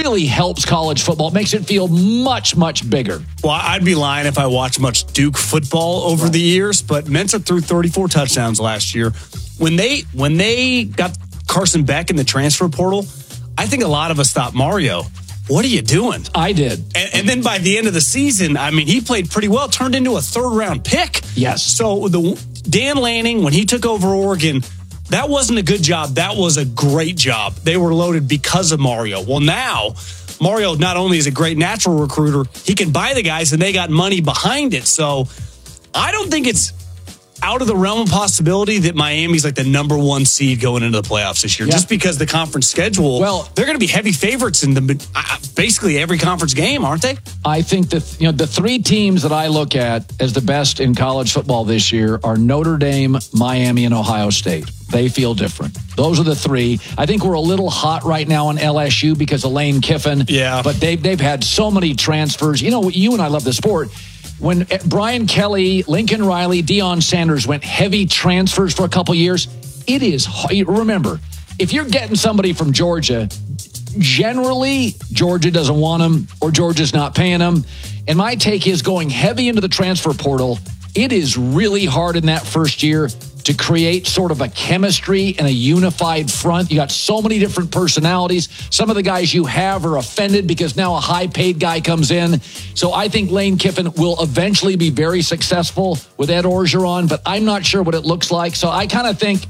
really helps college football. It makes it feel much, much bigger. Well, I'd be lying if I watched much Duke football over the years, but Mensa threw 34 touchdowns last year. When they got Carson Beck in the transfer portal, I think a lot of us thought, Mario, what are you doing? I did. And then by the end of the season, I mean, he played pretty well, turned into a third-round pick. Yes. So Dan Lanning, when he took over Oregon, that wasn't a good job. That was a great job. They were loaded because of Mario. Well, now, Mario not only is a great natural recruiter, he can buy the guys, and they got money behind it. So I don't think it's out of the realm of possibility that Miami's like the number one seed going into the playoffs this year, just because the conference schedule. Well, they're going to be heavy favorites in basically every conference game, aren't they? I think that the three teams that I look at as the best in college football this year are Notre Dame, Miami, and Ohio State. They feel different. Those are the three. I think we're a little hot right now on LSU because of Lane Kiffin. Yeah, but they've had so many transfers. You know, you and I love the sport. When Brian Kelly, Lincoln Riley, Deion Sanders went heavy transfers for a couple years, it is, remember, if you're getting somebody from Georgia, generally Georgia doesn't want them or Georgia's not paying them. And my take is going heavy into the transfer portal, it is really hard in that first year to create sort of a chemistry and a unified front. You got so many different personalities. Some of the guys you have are offended because now a high-paid guy comes in. So I think Lane Kiffin will eventually be very successful with Ed Orgeron, but I'm not sure what it looks like. So I kind of think,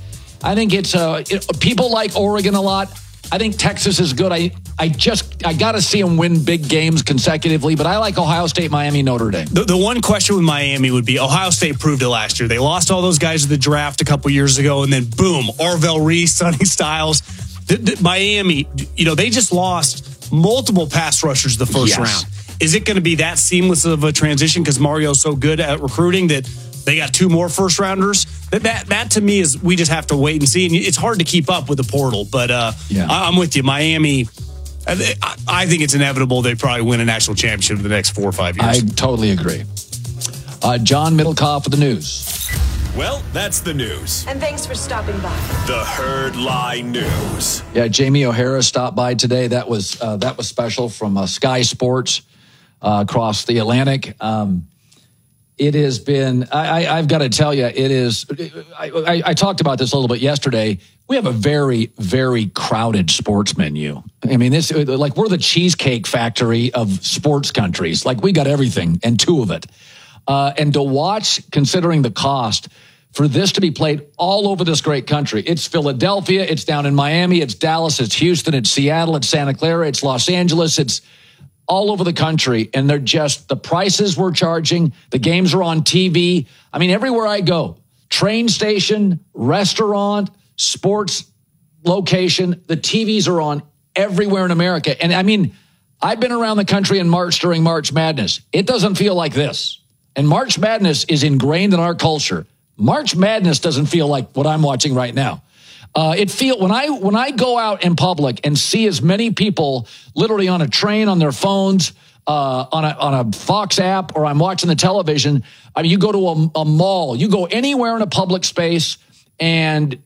it's people like Oregon a lot. I think Texas is good. I got to see them win big games consecutively, but I like Ohio State, Miami, Notre Dame. The one question with Miami would be Ohio State proved it last year. They lost all those guys at the draft a couple years ago, and then boom, Arvell Reese, Sonny Styles. Miami, they just lost multiple pass rushers the first round. Is it going to be that seamless of a transition because Mario's so good at recruiting that they got two more first rounders? That to me is, we just have to wait and see. And it's hard to keep up with the portal, but I'm with you. Miami, I think it's inevitable they probably win a national championship in the next 4 or 5 years. I totally agree. John Middlecoff for the news. Well, that's the news. And thanks for stopping by. The Herd Lie News. Yeah, Jamie O'Hara stopped by today. That was special from Sky Sports across the Atlantic. It has been, I've got to tell you, it is, I talked about this a little bit yesterday. We have a very, very crowded sports menu. I mean, we're the Cheesecake Factory of sports countries. Like, we got everything and two of it. And to watch, considering the cost, for this to be played all over this great country. It's Philadelphia, it's down in Miami, it's Dallas, it's Houston, it's Seattle, it's Santa Clara, it's Los Angeles, it's all over the country, and they're just, the prices we're charging, the games are on TV. I mean, everywhere I go, train station, restaurant, sports location, the TVs are on everywhere in America. And I mean, I've been around the country in March during March Madness. It doesn't feel like this. And March Madness is ingrained in our culture. March Madness doesn't feel like what I'm watching right now. When I go out in public and see as many people literally on a train, on their phones, on a Fox app, or I'm watching the television. I mean, you go to a mall, you go anywhere in a public space, and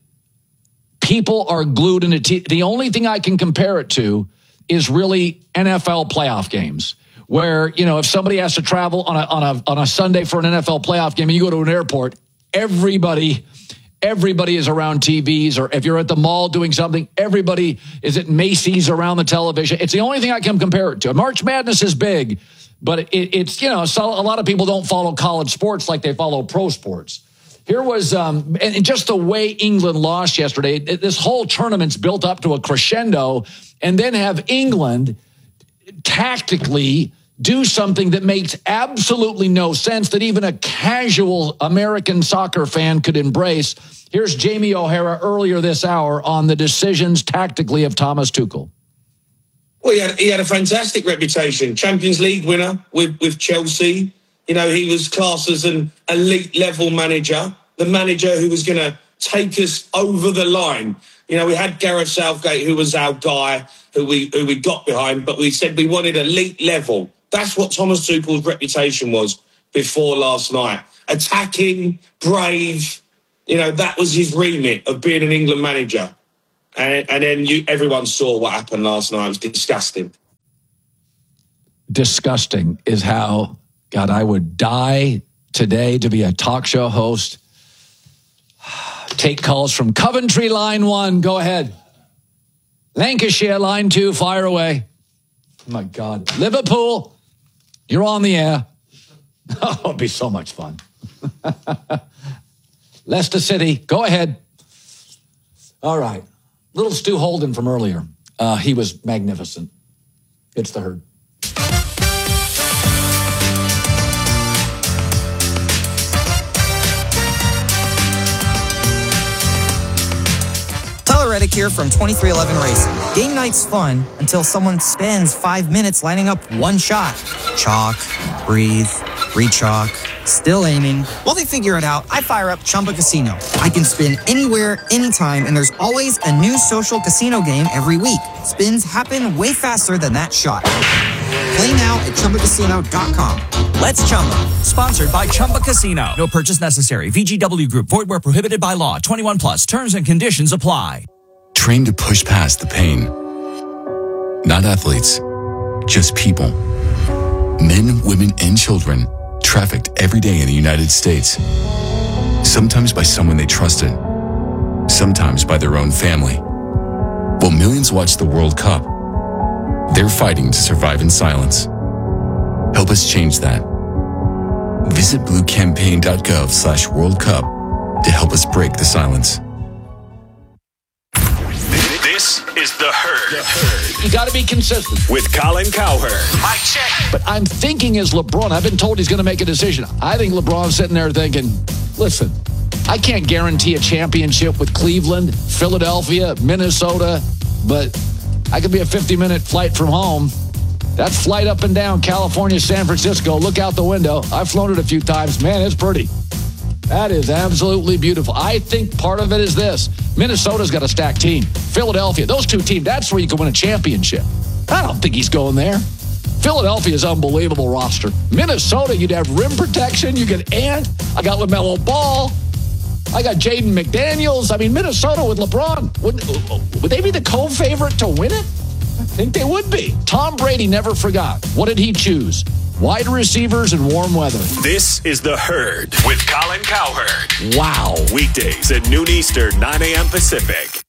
people are glued into TV. The only thing I can compare it to is really NFL playoff games, where, if somebody has to travel on a Sunday for an NFL playoff game, and you go to an airport, everybody is around TVs, or if you're at the mall doing something, everybody is at Macy's around the television. It's the only thing I can compare it to. March Madness is big, but it's so a lot of people don't follow college sports like they follow pro sports. Here was, and just the way England lost yesterday, this whole tournament's built up to a crescendo, and then have England tactically do something that makes absolutely no sense, that even a casual American soccer fan could embrace. Here's Jamie O'Hara earlier this hour on the decisions tactically of Thomas Tuchel. Well, he had a fantastic reputation. Champions League winner with Chelsea. He was classed as an elite level manager, the manager who was going to take us over the line. We had Gareth Southgate, who was our guy, who we got behind, but we said we wanted elite level. That's what Thomas Tuchel's reputation was before last night. Attacking, brave, that was his remit of being an England manager. And then everyone saw what happened last night. It was disgusting. disgusting is how, God, I would die today to be a talk show host. Take calls from Coventry, line 1. Go ahead. Lancashire, line 2. Fire away. Oh, my God. Liverpool, you're on the air. Oh, it'll be so much fun. Leicester City, go ahead. All right. Little Stu Holden from earlier. He was magnificent. It's the Herd. Tyler Reddick here from 2311 Racing. Game night's fun until someone spends 5 minutes lining up one shot. Chalk, breathe, re-chalk, still aiming. While they figure it out, I fire up Chumba Casino. I can spin anywhere, anytime, and there's always a new social casino game every week. Spins happen way faster than that shot. Play now at ChumbaCasino.com. Let's Chumba. Sponsored by Chumba Casino. No purchase necessary. VGW Group. Void where prohibited by law. 21 plus. Terms and conditions apply. Trained to push past the pain. Not athletes, just people. Men, women, and children trafficked every day in the United States. Sometimes by someone they trusted. Sometimes by their own family. While millions watch the World Cup, they're fighting to survive in silence. Help us change that. Visit bluecampaign.gov/World Cup to help us break the silence. This is The Herd. You got to be consistent. With Colin Cowherd. Mic check. But I'm thinking as LeBron, I've been told he's going to make a decision. I think LeBron's sitting there thinking, listen, I can't guarantee a championship with Cleveland, Philadelphia, Minnesota, but I could be a 50-minute flight from home. That flight up and down California, San Francisco, look out the window. I've flown it a few times. Man, it's pretty. That is absolutely beautiful. I think part of it is this. Minnesota's got a stacked team. Philadelphia, those two teams, that's where you can win a championship. I don't think he's going there. Philadelphia's unbelievable roster. Minnesota, you'd have rim protection. You get Ant. I got LaMelo Ball. I got Jaden McDaniels. I mean, Minnesota with LeBron, would they be the co-favorite to win it? I think they would be. Tom Brady never forgot. What did he choose? Wide receivers and warm weather. This is The Herd with Colin Cowherd. Wow. Weekdays at noon Eastern, 9 a.m. Pacific.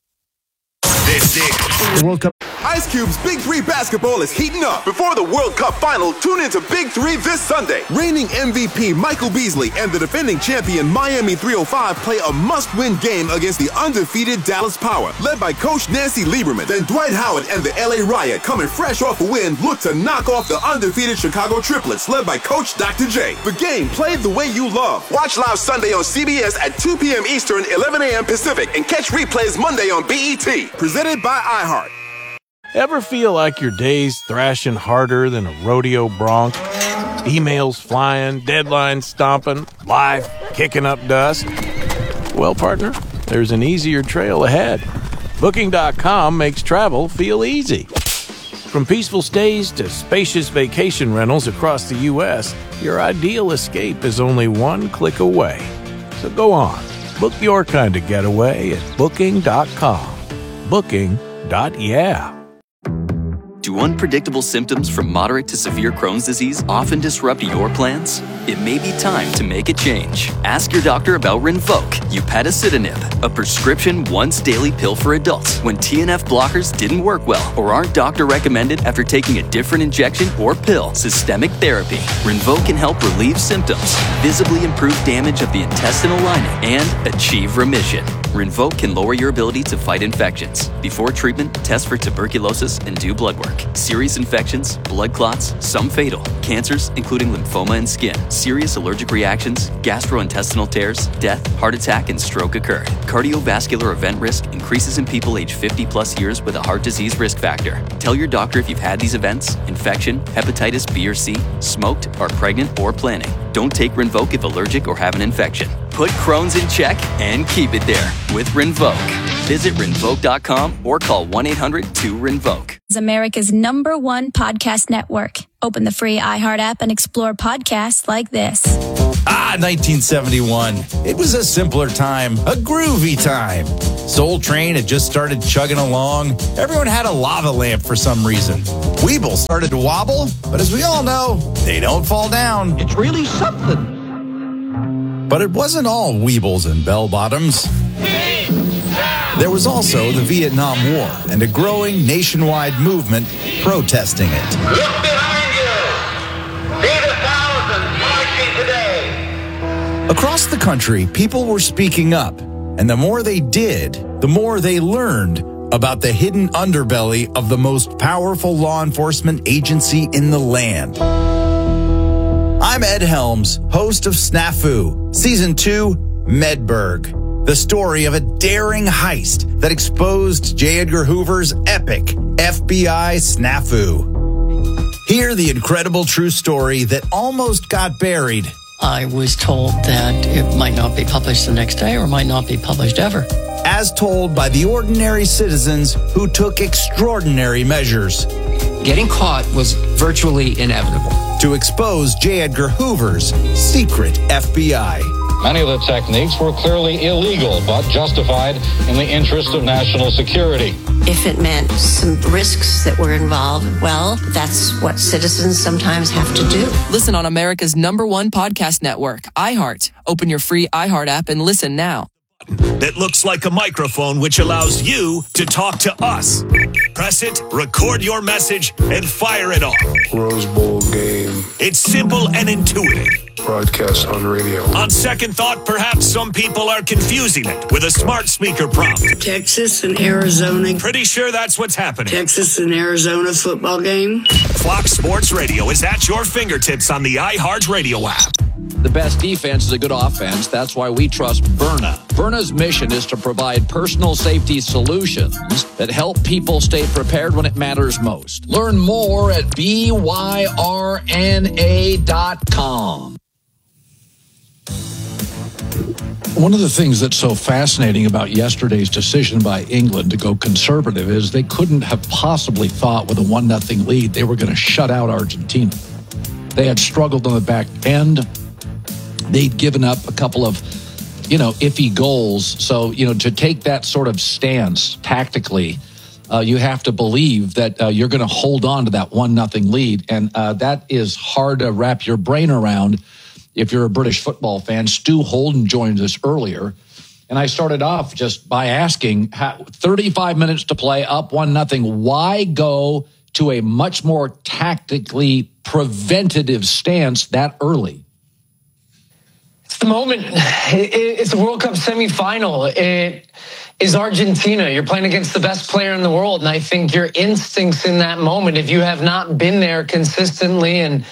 This is the World Cup. Ice Cube's Big 3 basketball is heating up. Before the World Cup final, tune into Big 3 this Sunday. Reigning MVP Michael Beasley and the defending champion Miami 305 play a must-win game against the undefeated Dallas Power, led by Coach Nancy Lieberman. Then Dwight Howard and the LA Riot, coming fresh off a win, look to knock off the undefeated Chicago Triplets, led by Coach Dr. J. The game played the way you love. Watch live Sunday on CBS at 2 p.m. Eastern, 11 a.m. Pacific, and catch replays Monday on BET. Presented by iHeart. Ever feel like your day's thrashing harder than a rodeo bronc? Emails flying, deadlines stomping, life kicking up dust? Well, partner, there's an easier trail ahead. Booking.com makes travel feel easy. From peaceful stays to spacious vacation rentals across the U.S., your ideal escape is only one click away. So go on, book your kind of getaway at Booking.com. Booking.yeah. Do unpredictable symptoms from moderate to severe Crohn's disease often disrupt your plans? It may be time to make a change. Ask your doctor about Rinvoq, upadacitinib, a prescription once-daily pill for adults when TNF blockers didn't work well or aren't doctor-recommended after taking a different injection or pill. Systemic therapy. Rinvoq can help relieve symptoms, visibly improve damage of the intestinal lining, and achieve remission. Rinvoq can lower your ability to fight infections. Before treatment, test for tuberculosis and do blood work. Serious infections, blood clots, some fatal, cancers, including lymphoma and skin, serious allergic reactions, gastrointestinal tears, death, heart attack, and stroke occurred. Cardiovascular event risk increases in people age 50 plus years with a heart disease risk factor. Tell your doctor if you've had these events, infection, hepatitis B or C, smoked, are pregnant, or planning. Don't take Rinvoq if allergic or have an infection. Put Crohn's in check and keep it there with Rinvoq. Visit Rinvoq.com or call 1-800-2-RINVOQ. America's #1 podcast network. Open the free iHeart app and explore podcasts like this. 1971. It was a simpler time, a groovy time. Soul Train had just started chugging along. Everyone had a lava lamp for some reason. Weeble started to wobble, but as we all know, they don't fall down. It's really something. But it wasn't all Weebles and bell-bottoms. There was also the Vietnam War and a growing nationwide movement protesting it. Look behind you. See the thousands marching today. Across the country, people were speaking up, and the more they did, the more they learned about the hidden underbelly of the most powerful law enforcement agency in the land. I'm Ed Helms, host of Snafu, Season 2, Medberg. The story of a daring heist that exposed J. Edgar Hoover's epic FBI snafu. Hear the incredible true story that almost got buried. I was told that it might not be published the next day or might not be published ever. As told by the ordinary citizens who took extraordinary measures. Getting caught was virtually inevitable. To expose J. Edgar Hoover's secret FBI. Many of the techniques were clearly illegal, but justified in the interest of national security. If it meant some risks that were involved, well, that's what citizens sometimes have to do. Listen on America's #1 podcast network, iHeart. Open your free iHeart app and listen now. That looks like a microphone, which allows you to talk to us. Press it, record your message, and fire it off. Rose Bowl game. It's simple and intuitive. Broadcast on radio. On second thought, perhaps some people are confusing it with a smart speaker prompt. Texas and Arizona. Pretty sure that's what's happening. Texas and Arizona football game. Fox Sports Radio is at your fingertips on the iHeart Radio app. The best defense is a good offense. That's why we trust Byrna. Byrna's mission is to provide personal safety solutions that help people stay prepared when it matters most. Learn more at byrna.com. One of the things that's so fascinating about yesterday's decision by England to go conservative is they couldn't have possibly thought with a 1-0 lead they were going to shut out Argentina. They had struggled on the back end. They'd given up a couple of, iffy goals. So, to take that sort of stance tactically, you have to believe that you're going to hold on to that 1-0 lead. And that is hard to wrap your brain around if you're a British football fan. Stu Holden joined us earlier. And I started off just by asking, 35 minutes to play, up 1-0. Why go to a much more tactically preventative stance that early? The moment, it's a World Cup semifinal. It is Argentina. You're playing against the best player in the world. And I think your instincts in that moment, if you have not been there consistently, and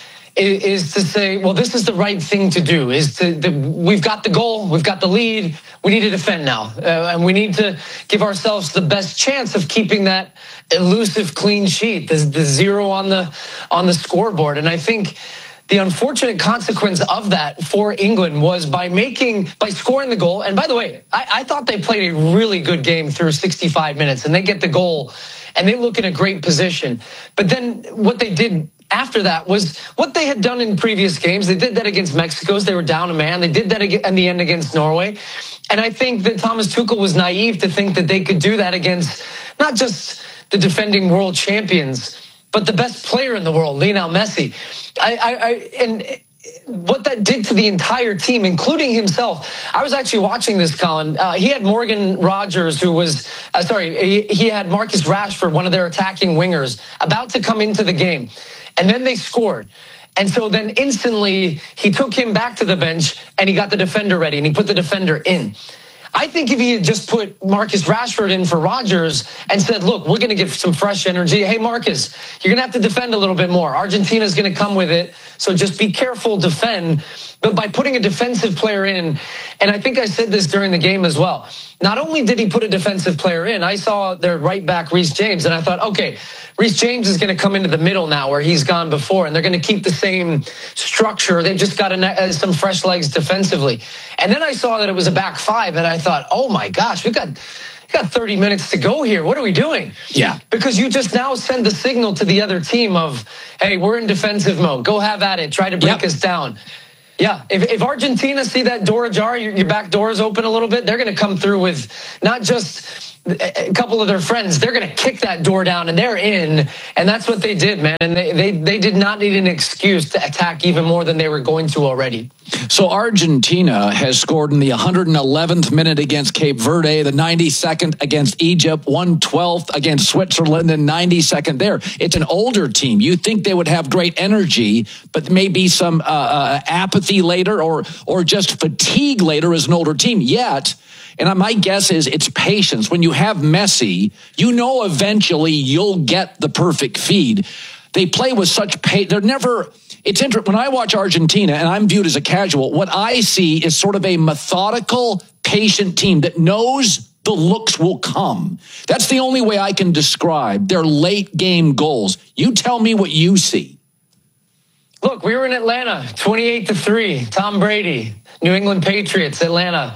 is to say, well, this is the right thing to do. We've got the goal, we've got the lead, we need to defend now. And we need to give ourselves the best chance of keeping that elusive clean sheet, the 0 on the scoreboard. And I think the unfortunate consequence of that for England was by scoring the goal. And by the way, I thought they played a really good game through 65 minutes, and they get the goal and they look in a great position. But then what they did after that was what they had done in previous games. They did that against Mexico. They were down a man. They did that in the end against Norway. And I think that Thomas Tuchel was naive to think that they could do that against not just the defending world champions, but the best player in the world, Lionel Messi. And what that did to the entire team, including himself. I was actually watching this, Colin. He had Morgan Rogers, who was, he had Marcus Rashford, one of their attacking wingers, about to come into the game. And then they scored. And so then instantly he took him back to the bench and he got the defender ready and he put the defender in. I think if he had just put Marcus Rashford in for Rodgers and said, look, we're going to give some fresh energy. Hey, Marcus, you're going to have to defend a little bit more. Argentina's going to come with it. So just be careful, defend. But by putting a defensive player in, and I think I said this during the game as well, not only did he put a defensive player in, I saw their right back, Reece James, and I thought, okay, Reece James is going to come into the middle now where he's gone before, and they're going to keep the same structure. They've just got some fresh legs defensively. And then I saw that it was a back five, and I thought, oh my gosh, we got 30 minutes to go here. What are we doing? Yeah. Because you just now send the signal to the other team of, hey, we're in defensive mode. Go have at it. Try to break us down. Yeah, if Argentina see that door ajar, your back door is open a little bit, they're going to come through with not just a couple of their friends. They're going to kick that door down, and they're in. And that's what they did, man. And they did not need an excuse to attack even more than they were going to already. So Argentina has scored in the 111th minute against Cape Verde, the 92nd against Egypt, 112th against Switzerland, and 92nd there. It's an older team. You think they would have great energy, but maybe some apathy later or just fatigue later as an older team. Yet, and my guess is it's patience. When you have Messi, you know eventually you'll get the perfect feed. They play with such pace. They're never... It's interesting. When I watch Argentina, and I'm viewed as a casual, what I see is sort of a methodical, patient team that knows the looks will come. That's the only way I can describe their late game goals. You tell me what you see. Look, we were in Atlanta, 28-3, Tom Brady, New England Patriots, Atlanta.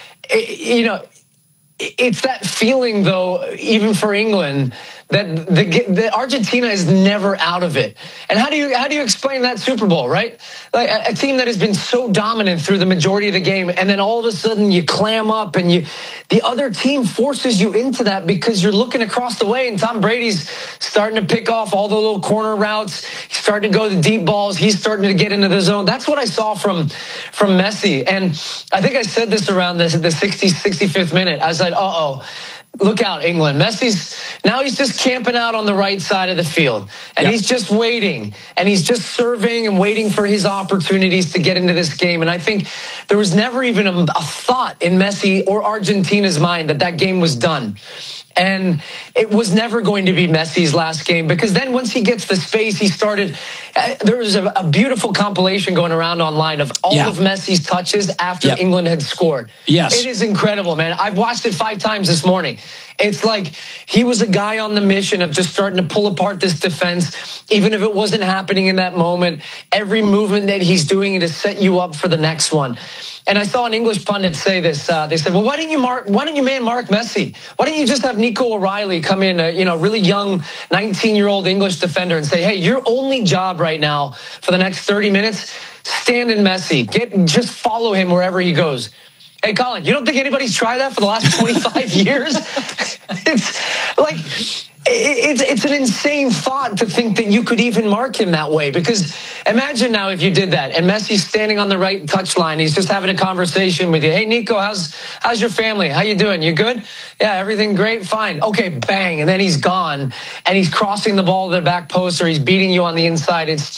It's that feeling, though, even for England, that the Argentina is never out of it. And how do you explain that Super Bowl, right? Like a team that has been so dominant through the majority of the game, and then all of a sudden you clam up, and the other team forces you into that because you're looking across the way, and Tom Brady's starting to pick off all the little corner routes. He's starting to go the deep balls. He's starting to get into the zone. That's what I saw from Messi. And I think I said this around the 65th minute. I said, look out, England. Messi's he's just camping out on the right side of the field. And he's just waiting. And he's just serving and waiting for his opportunities to get into this game. And I think there was never even a thought in Messi or Argentina's mind that game was done. And it was never going to be Messi's last game, because then once he gets the space, he started. There was a beautiful compilation going around online of all of Messi's touches after England had scored. Yes. It is incredible, man. I've watched it 5 times this morning. It's like he was a guy on the mission of just starting to pull apart this defense, even if it wasn't happening in that moment. Every movement that he's doing to set you up for the next one. And I saw an English pundit say this. They said, well, why don't you man mark Messi? Why don't you just have Nico O'Reilly come in, really young 19-year-old English defender, and say, hey, your only job right now for the next 30 minutes, stand in Messi. Just follow him wherever he goes. Hey, Colin, you don't think anybody's tried that for the last 25 years? It's like... It's an insane thought to think that you could even mark him that way, because imagine now if you did that and Messi's standing on the right touchline. He's just having a conversation with you. Hey, Nico, how's your family? How you doing? You good? Yeah, everything great? Fine. Okay, bang. And then he's gone and he's crossing the ball to the back post, or he's beating you on the inside. It's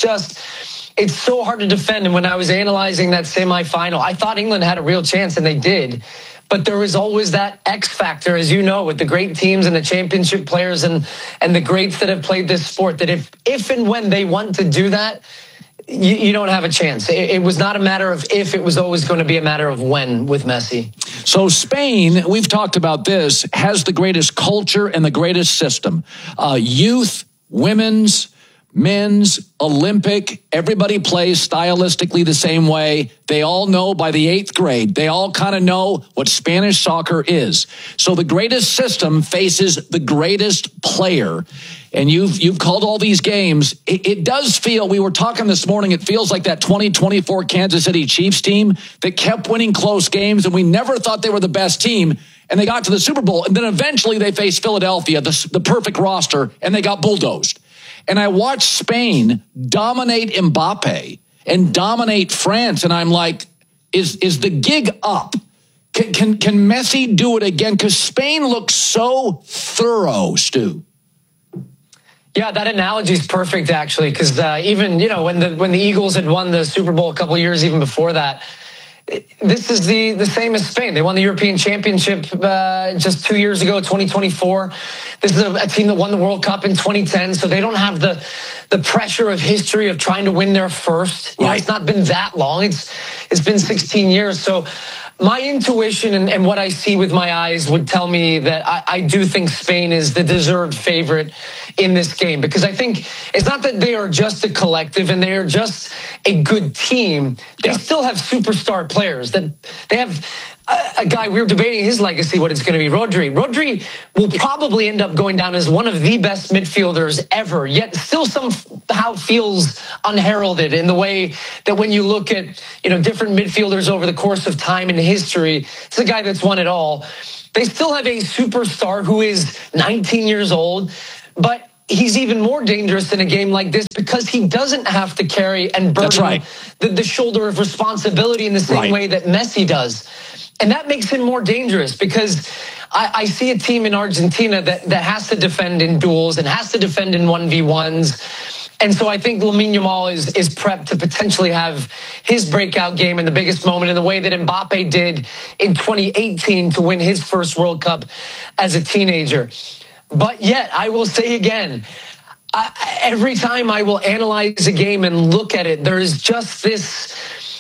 so hard to defend. And when I was analyzing that semifinal, I thought England had a real chance, and they did. But there was always that X factor, as you know, with the great teams and the championship players and the greats that have played this sport, that if and when they want to do that, you don't have a chance. It was not a matter of if, it was always going to be a matter of when with Messi. So Spain, we've talked about this, has the greatest culture and the greatest system. Youth, women's, men's, Olympic, everybody plays stylistically the same way. They all know by the 8th grade. They all kind of know what Spanish soccer is. So the greatest system faces the greatest player. And you've called all these games. It does feel, we were talking this morning, it feels like that 2024 Kansas City Chiefs team that kept winning close games, and we never thought they were the best team. And they got to the Super Bowl, and then eventually they faced Philadelphia, the perfect roster, and they got bulldozed. And I watched Spain dominate Mbappe and dominate France. And I'm like, is the gig up? Can Messi do it again? Because Spain looks so thorough, Stu. Yeah, that analogy is perfect, actually, because even, when the Eagles had won the Super Bowl a couple of years even before that, this is the same as Spain. They won the European Championship just 2 years ago, 2024. This is a team that won the World Cup in 2010, so they don't have the pressure of history of trying to win their first. It's not been that long. It's been 16 years. So my intuition and what I see with my eyes would tell me that I do think Spain is the deserved favorite in this game, because I think it's not that they are just a collective and they are just a good team, they still have superstar players. That they have a guy, we were debating his legacy, what it's going to be, Rodri. Rodri will probably end up going down as one of the best midfielders ever, yet still somehow feels unheralded in the way that when you look at, different midfielders over the course of time in history, it's a guy that's won it all. They still have a superstar who is 19 years old, but he's even more dangerous in a game like this because he doesn't have to carry and burden the shoulder of responsibility in the same way that Messi does. And that makes him more dangerous because I see a team in Argentina that has to defend in duels and has to defend in 1v1s. And so I think Lamine Yamal is prepped to potentially have his breakout game in the biggest moment in the way that Mbappe did in 2018 to win his first World Cup as a teenager. But yet, I will say again, every time I will analyze a game and look at it, there is just this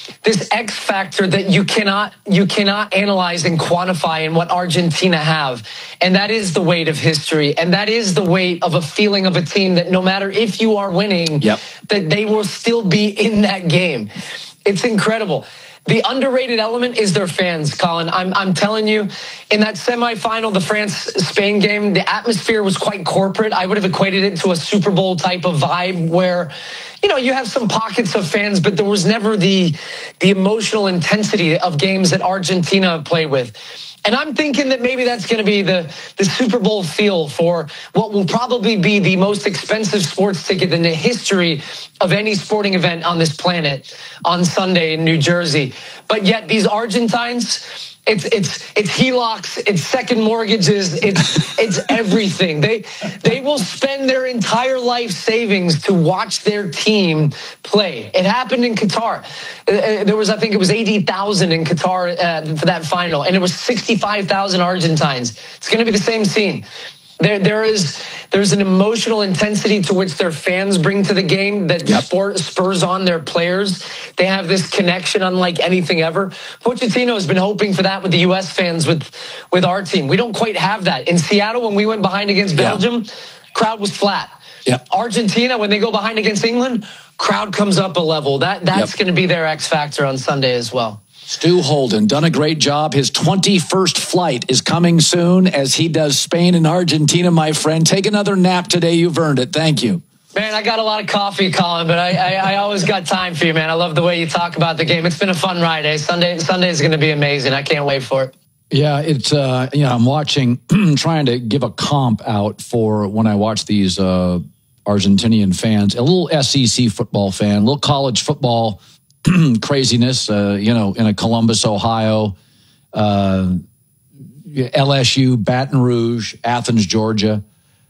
X factor that you cannot analyze and quantify in what Argentina have. And that is the weight of history. And that is the weight of a feeling of a team that no matter if you are winning, that they will still be in that game. It's incredible. The underrated element is their fans, Colin. I'm telling you, in that semifinal, the France-Spain game, the atmosphere was quite corporate. I would have equated it to a Super Bowl type of vibe where, you have some pockets of fans, but there was never the emotional intensity of games that Argentina play with. And I'm thinking that maybe that's going to be the Super Bowl feel for what will probably be the most expensive sports ticket in the history of any sporting event on this planet on Sunday in New Jersey. But yet these Argentines, it's HELOCs, it's second mortgages, it's everything. They will spend their entire life savings to watch their team play. It happened in Qatar. There was, I think it was 80,000 in Qatar for that final, and it was 65,000 Argentines. It's going to be the same scene. There's an emotional intensity to which their fans bring to the game that spurs on their players. They have this connection unlike anything ever. Pochettino has been hoping for that with the U.S. fans with our team. We don't quite have that. In Seattle, when we went behind against Belgium, crowd was flat. Argentina, when they go behind against England, crowd comes up a level. That's going to be their X factor on Sunday as well. Stu Holden, done a great job. His 21st flight is coming soon as he does Spain and Argentina, my friend. Take another nap today. You've earned it. Thank you. Man, I got a lot of coffee, Colin, but I always got time for you, man. I love the way you talk about the game. It's been a fun ride, eh? Sunday is going to be amazing. I can't wait for it. Yeah, it's, I'm watching, trying to give a comp out for when I watch these Argentinian fans. A little SEC football fan, a little college football craziness, in a Columbus, Ohio, LSU, Baton Rouge, Athens, Georgia.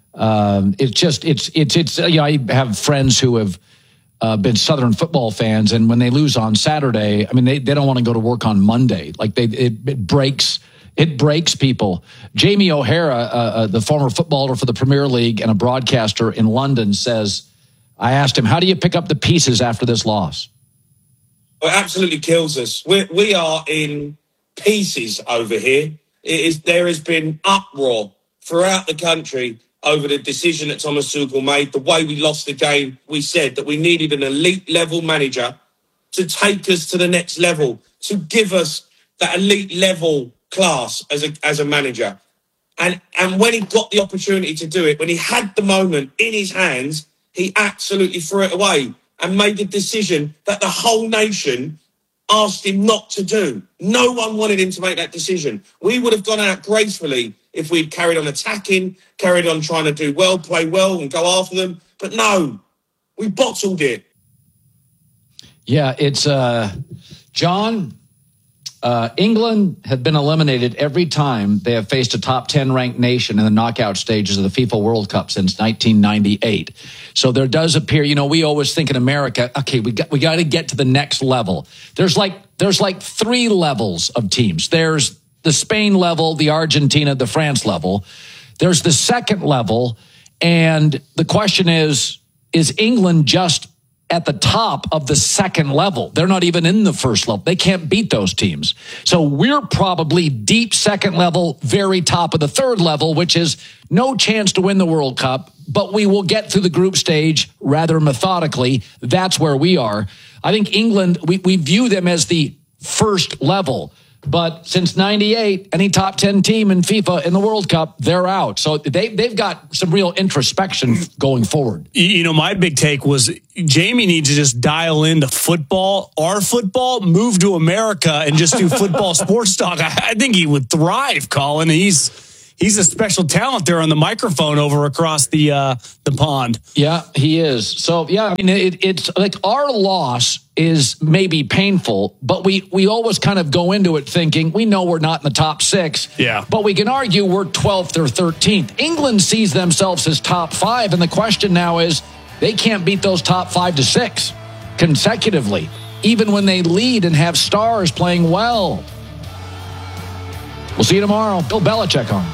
I have friends who have been Southern football fans, and when they lose on Saturday, I mean, they don't want to go to work on Monday. Like it breaks people. Jamie O'Hara, the former footballer for the Premier League and a broadcaster in London, says, I asked him, how do you pick up the pieces after this loss? It absolutely kills us. We are in pieces over here. There has been uproar throughout the country over the decision that Thomas Tuchel made, the way we lost the game. We said that we needed an elite level manager to take us to the next level, to give us that elite level class as a manager. And when he got the opportunity to do it, when he had the moment in his hands, he absolutely threw it away and made the decision that the whole nation asked him not to do. No one wanted him to make that decision. We would have gone out gracefully if we'd carried on attacking, carried on trying to do well, play well and go after them. But no, we bottled it. Yeah, it's John. England have been eliminated every time they have faced a top 10 ranked nation in the knockout stages of the FIFA World Cup since 1998. So there does appear, we always think in America, okay, we got to get to the next level. There's like 3 levels of teams. There's the Spain level, the Argentina, the France level. There's the second level. And the question is England just at the top of the second level. They're not even in the first level. They can't beat those teams. So we're probably deep second level, very top of the third level, which is no chance to win the World Cup, but we will get through the group stage rather methodically. That's where we are. I think England, we view them as the first level. But since 98, any top 10 team in FIFA in the World Cup, they're out. So they've got some real introspection going forward. You know, my big take was Jamie needs to just dial into football, our football, move to America and just do football sports talk. I think he would thrive, Colin. He's a special talent there on the microphone over across the pond. Yeah, he is. So, yeah, I mean, it's like our loss is maybe painful, but we always kind of go into it thinking we know we're not in the top 6. Yeah. But we can argue we're 12th or 13th. England sees themselves as top 5, and the question now is they can't beat those top 5 to 6 consecutively, even when they lead and have stars playing well. We'll see you tomorrow. Bill Belichick on.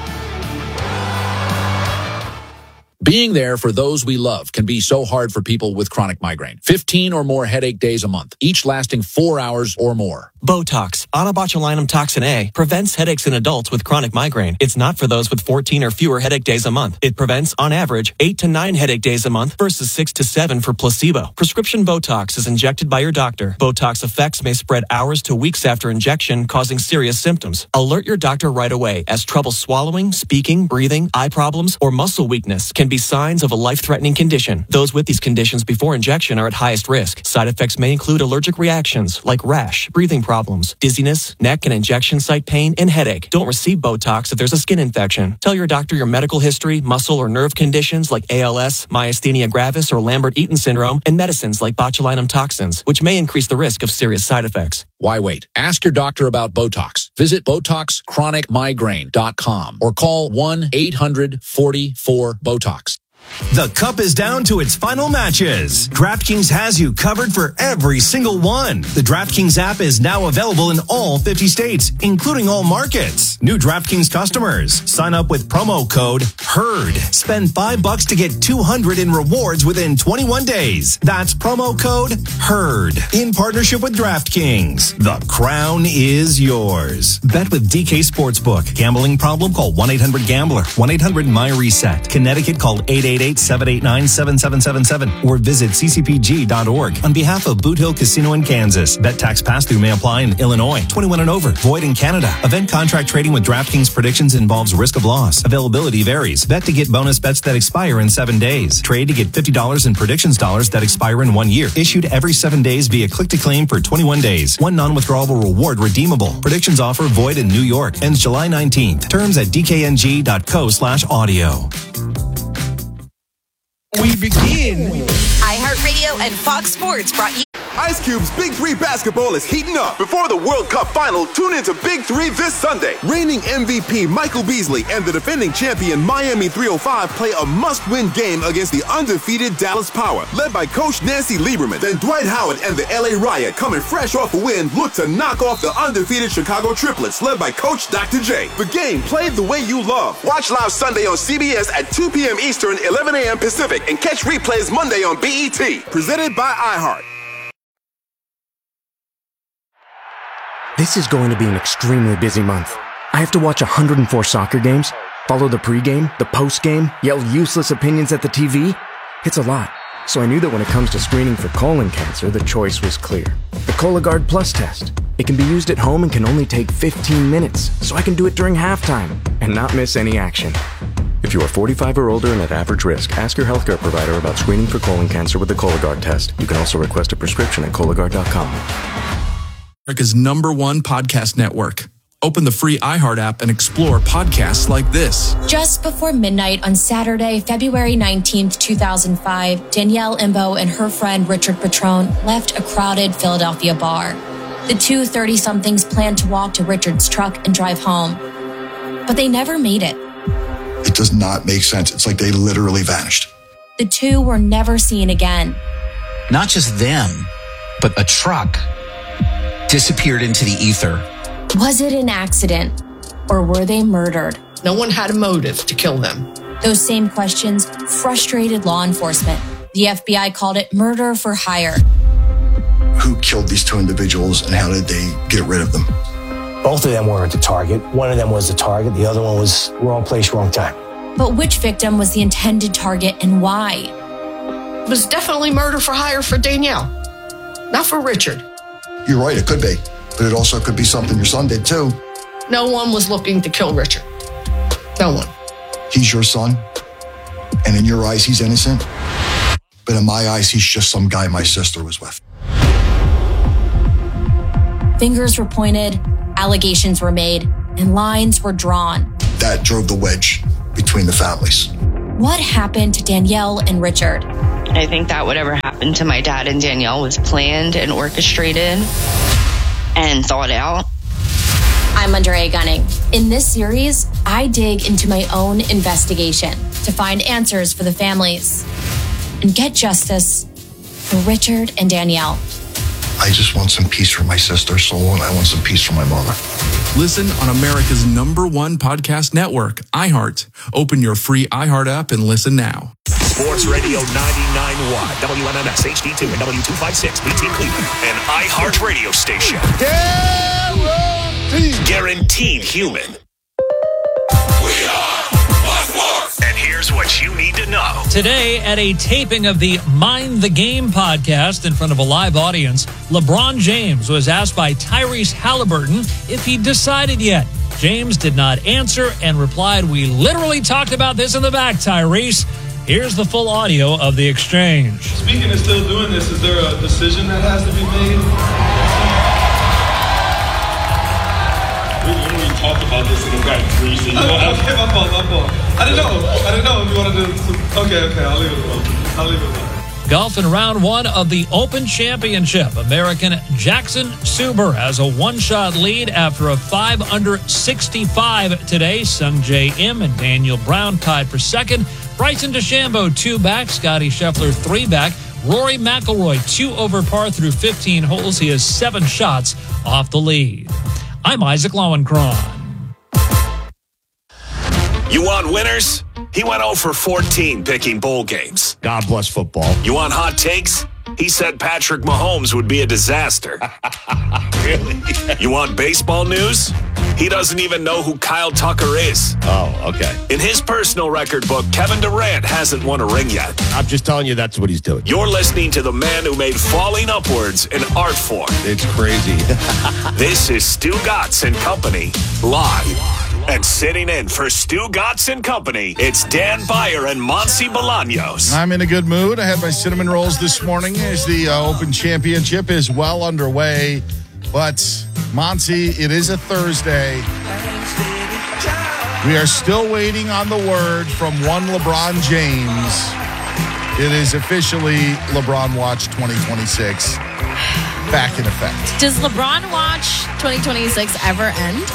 Being there for those we love can be so hard for people with chronic migraine. 15 or more headache days a month, each lasting 4 hours or more. Botox, onabotulinum toxin A, prevents headaches in adults with chronic migraine. It's not for those with 14 or fewer headache days a month. It prevents, on average, 8 to 9 headache days a month versus 6 to 7 for placebo. Prescription Botox is injected by your doctor. Botox effects may spread hours to weeks after injection, causing serious symptoms. Alert your doctor right away, as trouble swallowing, speaking, breathing, eye problems, or muscle weakness can be signs of a life-threatening condition. Those with these conditions before injection are at highest risk. Side effects may include allergic reactions like rash, breathing problems, dizziness, neck and injection site pain, and headache. Don't receive Botox if there's a skin infection. Tell your doctor your medical history, muscle or nerve conditions like ALS, myasthenia gravis, or Lambert-Eaton syndrome, and medicines like botulinum toxins, which may increase the risk of serious side effects. Why wait? Ask your doctor about Botox. Visit BotoxChronicMigraine.com or call 1-800-44-BOTOX. The Cup is down to its final matches. DraftKings has you covered for every single one. The DraftKings app is now available in all 50 states, including all markets. New DraftKings customers, sign up with promo code HERD. Spend $5 to get $200 in rewards within 21 days. That's promo code HERD. In partnership with DraftKings, the crown is yours. Bet with DK Sportsbook. Gambling problem? Call 1-800-GAMBLER. 1-800-MY-RESET. Connecticut, call 888-789-7777 or visit ccpg.org. On behalf of Boot Hill Casino in Kansas, bet tax pass-through may apply in Illinois. 21 and over. Void in Canada. Event contract trading with DraftKings predictions involves risk of loss. Availability varies. Bet to get bonus bets that expire in 7 days. Trade to get $50 in predictions dollars that expire in 1 year. Issued every 7 days via click-to-claim for 21 days. One non-withdrawable reward redeemable. Predictions offer void in New York. Ends July 19th. Terms at dkng.co/audio. We begin. iHeartRadio and Fox Sports brought you. Ice Cube's Big 3 basketball is heating up. Before the World Cup final, tune into Big 3 this Sunday. Reigning MVP Michael Beasley and the defending champion Miami 305 play a must-win game against the undefeated Dallas Power, led by Coach Nancy Lieberman. Then Dwight Howard and the LA Riot, coming fresh off a win, look to knock off the undefeated Chicago Triplets, led by Coach Dr. J. The game played the way you love. Watch live Sunday on CBS at 2 p.m. Eastern, 11 a.m. Pacific, and catch replays Monday on BET. Presented by iHeart. This is going to be an extremely busy month. I have to watch 104 soccer games, follow the pregame, the postgame, yell useless opinions at the TV. It's a lot. So I knew that when it comes to screening for colon cancer, the choice was clear. The Cologuard Plus test. It can be used at home and can only take 15 minutes, so I can do it during halftime and not miss any action. If you are 45 or older and at average risk, ask your healthcare provider about screening for colon cancer with the Cologuard test. You can also request a prescription at Cologuard.com. America's #1 podcast network. Open the free iHeart app and explore podcasts like this. Just before midnight on Saturday, February 19th, 2005, Danielle Imbo and her friend Richard Petrone left a crowded Philadelphia bar. The two 30-somethings planned to walk to Richard's truck and drive home, but they never made it. It does not make sense. It's like they literally vanished. The two were never seen again. Not just them, but a truck disappeared into the ether. Was it an accident, or were they murdered? No one had a motive to kill them. Those same questions frustrated law enforcement. The FBI called it murder for hire. Who killed these two individuals and how did they get rid of them? Both of them weren't the target. One of them was the target. The other one was wrong place, wrong time. But which victim was the intended target and why? It was definitely murder for hire for Danielle, not for Richard. You're right, it could be. But it also could be something your son did too. No one was looking to kill Richard. No one. He's your son, and in your eyes, he's innocent. But in my eyes, he's just some guy my sister was with. Fingers were pointed, allegations were made, and lines were drawn. That drove the wedge between the families. What happened to Danielle and Richard? I think that whatever happened to my dad and Danielle was planned and orchestrated and thought out. I'm Andrea Gunning. In this series, I dig into my own investigation to find answers for the families and get justice for Richard and Danielle. I just want some peace for my sister's soul, and I want some peace for my mother. Listen on America's #1 podcast network, iHeart. Open your free iHeart app and listen now. Sports Radio 99.1, WMMS HD2 and W256, BT Cleveland, an iHeart radio station. Guaranteed human. We are Sports. And here's what you need to know. Today, at a taping of the Mind the Game podcast in front of a live audience, LeBron James was asked by Tyrese Halliburton if he decided yet. James did not answer and replied, "We literally talked about this in the back, Tyrese." Here's the full audio of the exchange. Speaking of still doing this, is there a decision that has to be made? We talked about this in the back, Tyrese. Okay, my fault. I didn't know if you wanted to. Okay, I'll leave it alone. Golf in round one of the Open Championship. American Jackson Suber has a one-shot lead after a 5-under 65 today. Sung J. M. and Daniel Brown tied for second. Bryson DeChambeau 2 back. Scotty Scheffler 3 back. Rory McIlroy 2 over par through 15 holes. He has 7 shots off the lead. I'm Isaac Lowenkron. You want winners? He went 0 for 14 picking bowl games. God bless football. You want hot takes? He said Patrick Mahomes would be a disaster. Really? You want baseball news? He doesn't even know who Kyle Tucker is. Oh, okay. In his personal record book, Kevin Durant hasn't won a ring yet. I'm just telling you that's what he's doing. You're listening to the man who made falling upwards an art form. It's crazy. This is Stu Gatz and Company, live. And sitting in for Stu Gatz and Company, it's Dan Beyer and Monty Bolaños. I'm in a good mood. I had my cinnamon rolls this morning as the Open Championship is well underway. But, Monty, it is a Thursday. We are still waiting on the word from one LeBron James. It is officially LeBron Watch 2026 back in effect. Does LeBron Watch 2026 ever end?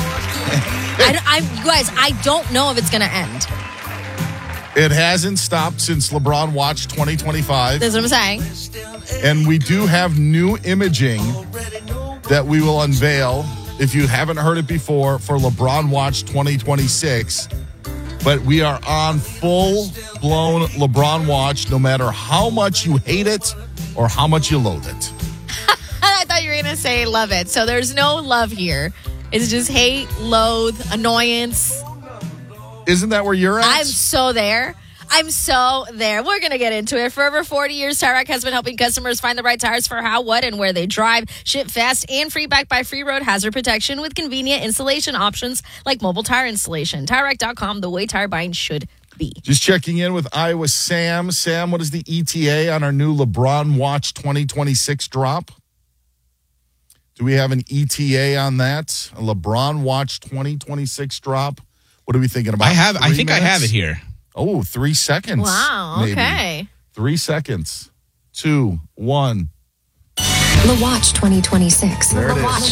I don't know if it's going to end. It hasn't stopped since LeBron Watch 2025. That's what I'm saying. And we do have new imaging that we will unveil, if you haven't heard it before, for LeBron Watch 2026. But we are on full-blown LeBron Watch, no matter how much you hate it or how much you loathe it. I thought you were going to say love it. So there's no love here. It's just hate, loathe, annoyance. Isn't that where you're at? I'm so there. We're going to get into it. For over 40 years, Tire Rack has been helping customers find the right tires for how, what, and where they drive. Ship fast and free back by free road hazard protection with convenient installation options like mobile tire installation. TireRack.com, the way tire buying should be. Just checking in with Iowa Sam. Sam, what is the ETA on our new LeBron Watch 2026 drop? Do we have an ETA on that? A LeBron Watch 2026 drop? What are we thinking about? I think I have it here. Oh, 3 seconds. Wow, maybe. okay. 3 seconds. 2, 1. The Watch 2026. There it is. Watch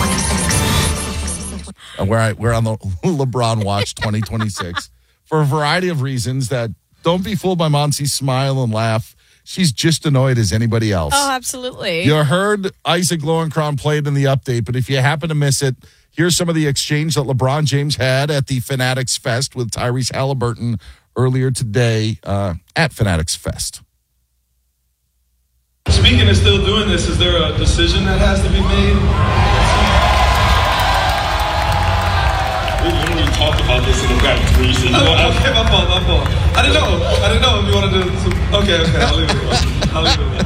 2026. We're on the LeBron Watch 2026 for a variety of reasons that don't be fooled by Monty's smile and laugh. She's just annoyed as anybody else. Oh, absolutely. You heard Isaac Lowenkron played in the update, but if you happen to miss it, here's some of the exchange that LeBron James had at the Fanatics Fest with Tyrese Halliburton earlier today at Fanatics Fest. Speaking of still doing this, is there a decision that has to be made? We literally talked about this in the back three. So okay, my fault. I didn't know if you wanted to. Okay, I'll leave it alone.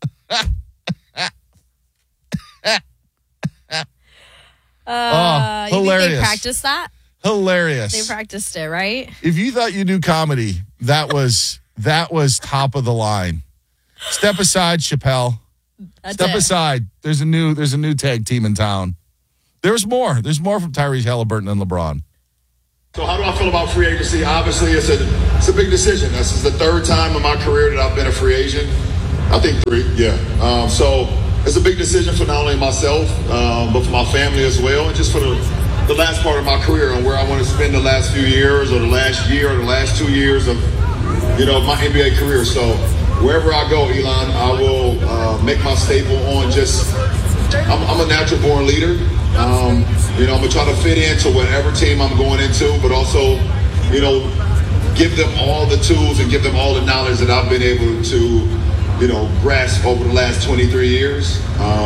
Hilarious. You think they practiced that? Hilarious. They practiced it, right? If you thought you knew comedy, that was top of the line. Step aside, Chappelle. Step aside. There's a new tag team in town. There's more. There's more from Tyrese Halliburton and LeBron. So how do I feel about free agency? Obviously, it's a big decision. This is the third time in my career that I've been a free agent. I think 3, yeah. So it's a big decision for not only myself, but for my family as well, and just for the last part of my career and where I want to spend the last few years or the last year or the last 2 years of, my NBA career. So wherever I go, Elon, I will make my staple on just, I'm a natural born leader. I'm going to try to fit into whatever team I'm going into, but also, give them all the tools and give them all the knowledge that I've been able to, grasp over the last 23 years.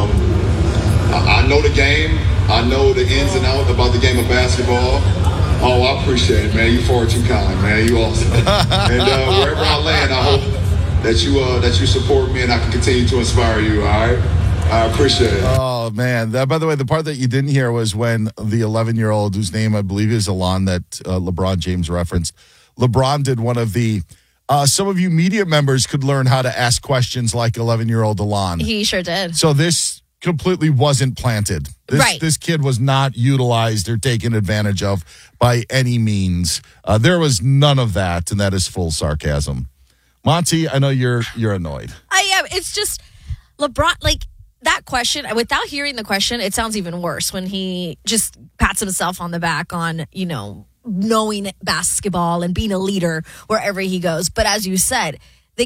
I know the game. I know the ins and outs about the game of basketball. Oh, I appreciate it, man. You far too kind, man. You awesome. And wherever I land, I hope that you support me and I can continue to inspire you, all right? I appreciate it. Oh, man. By the way, the part that you didn't hear was when the 11-year-old, whose name I believe is Alon, that LeBron James referenced, LeBron did one of the, some of you media members could learn how to ask questions like 11-year-old Alon. He sure did. So this completely wasn't planted. This kid was not utilized or taken advantage of by any means. There was none of that, and that is full sarcasm. Monty, I know you're annoyed. I am. It's just LeBron, like, that question, without hearing the question, it sounds even worse when he just pats himself on the back on, knowing basketball and being a leader wherever he goes. But as you said, the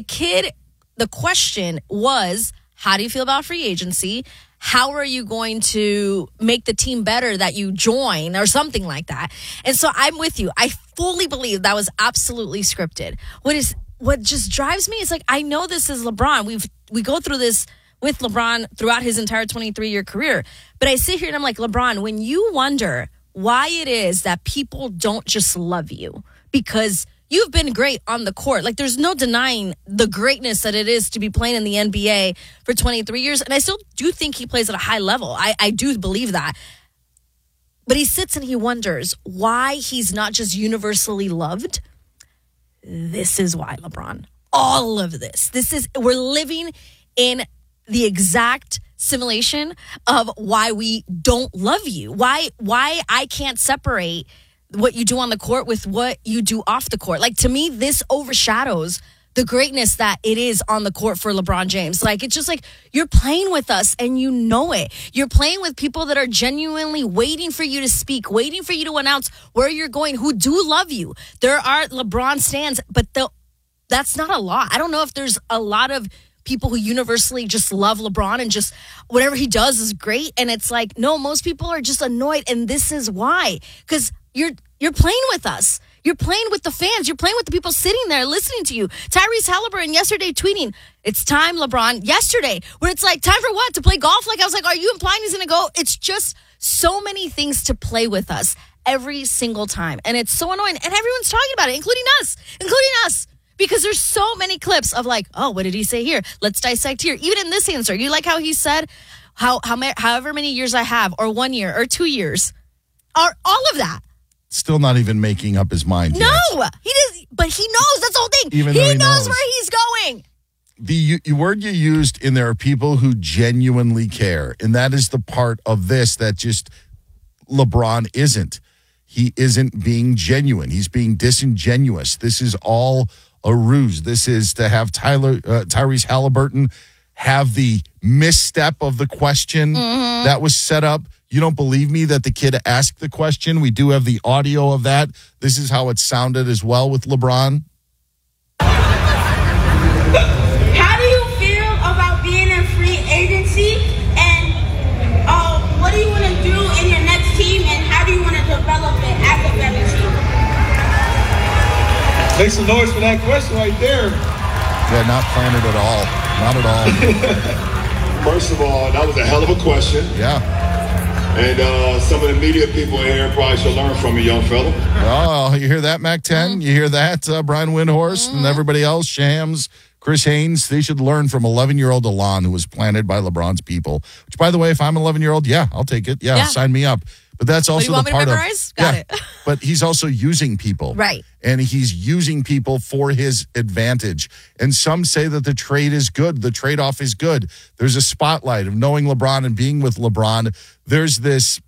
question was, how do you feel about free agency? How are you going to make the team better that you join or something like that? And so I'm with you. I fully believe that was absolutely scripted. What just drives me is like, I know this is LeBron. We go through this with LeBron throughout his entire 23-year career. But I sit here and I'm like, LeBron, when you wonder why it is that people don't just love you because you've been great on the court. Like, there's no denying the greatness that it is to be playing in the NBA for 23 years. And I still do think he plays at a high level. I do believe that. But he sits and he wonders why he's not just universally loved. This is why, LeBron. All of this. We're living in the exact simulation of why we don't love you. Why I can't separate what you do on the court with what you do off the court. Like, to me, this overshadows the greatness that it is on the court for LeBron James. Like, it's just like, you're playing with us and you know it. You're playing with people that are genuinely waiting for you to speak, waiting for you to announce where you're going, who do love you. There are LeBron stans, but that's not a lot. I don't know if there's a lot of people who universally just love LeBron and just whatever he does is great. And it's like, no, most people are just annoyed. And this is why, because you're playing with us. You're playing with the fans. You're playing with the people sitting there listening to you. Tyrese Halliburton yesterday tweeting, "It's time, LeBron." Yesterday, where it's like, time for what? To play golf? Like, I was like, are you implying he's going to go? It's just so many things to play with us every single time. And it's so annoying. And everyone's talking about it, including us. Because there's so many clips of like, oh, what did he say here? Let's dissect here. Even in this answer, you like how he said, however many years I have, or 1 year, or 2 years, or all of that. Still not even making up his mind yet. No, he does, but he knows. That's the whole thing. Even though he knows where he's going. The word you used in there are people who genuinely care. And that is the part of this that just LeBron isn't. He isn't being genuine. He's being disingenuous. This is all a ruse. This is to have Tyrese Halliburton have the misstep of the question that was set up. You don't believe me that the kid asked the question? We do have the audio of that. This is how it sounded as well with LeBron. How do you feel about being in free agency? And what do you want to do in your next team? And how do you want to develop it as a better team? Make some noise for that question right there. Yeah, not planted at all. Not at all. First of all, that was a hell of a question. Yeah. And some of the media people in here probably should learn from me, young fella. Oh, you hear that, Mac 10? You hear that, Brian Windhorst and everybody else, Shams, Chris Haynes? They should learn from 11-year-old Alon, who was planted by LeBron's people. Which, by the way, if I'm an 11-year-old, yeah, I'll take it. Yeah, sign me up. But that's also you want the me to part memorize? Got it. But he's also using people. Right. And he's using people for his advantage. And some say that the trade is good. The trade-off is good. There's a spotlight of knowing LeBron and being with LeBron. There's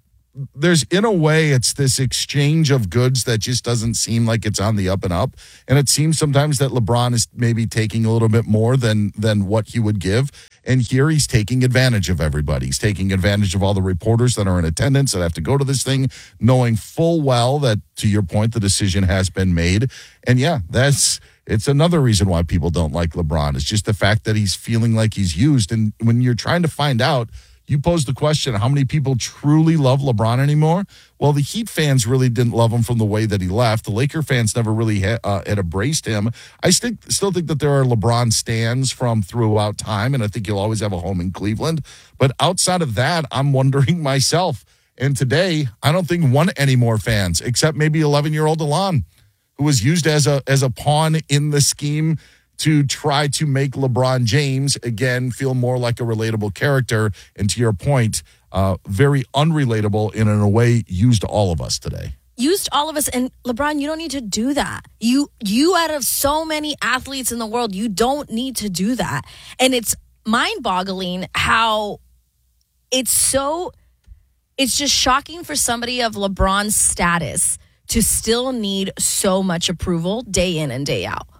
in a way, it's this exchange of goods that just doesn't seem like it's on the up and up. And it seems sometimes that LeBron is maybe taking a little bit more than what he would give. And here he's taking advantage of everybody. He's taking advantage of all the reporters that are in attendance that have to go to this thing, knowing full well that, to your point, the decision has been made. And yeah, it's another reason why people don't like LeBron. It's just the fact that he's feeling like he's used. And when you're trying to find out, you posed the question, how many people truly love LeBron anymore? Well, the Heat fans really didn't love him from the way that he left. The Laker fans never really had embraced him. I still think that there are LeBron stans from throughout time, and I think he'll always have a home in Cleveland. But outside of that, I'm wondering myself. And today, I don't think one any more fans, except maybe 11-year-old Alon, who was used as a pawn in the scheme to try to make LeBron James, again, feel more like a relatable character. And to your point, very unrelatable and in a way used all of us today. Used all of us. And LeBron, you don't need to do that. You out of so many athletes in the world, you don't need to do that. And it's mind-boggling how it's just shocking for somebody of LeBron's status to still need so much approval day in and day out.